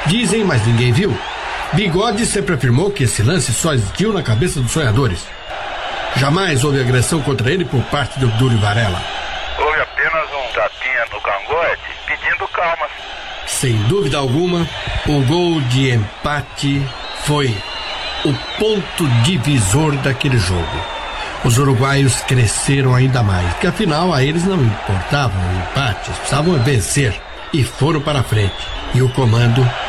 Dizem, mas ninguém viu. Bigode sempre afirmou que esse lance só existiu na cabeça dos sonhadores. Jamais houve agressão contra ele por parte do Dúlio Varela. Houve apenas um tapinha no cangote pedindo calma. Sem dúvida alguma, o gol de empate foi o ponto divisor daquele jogo. Os uruguaios cresceram ainda mais, porque afinal a eles não importava o empate, precisavam vencer e foram para a frente. E o comando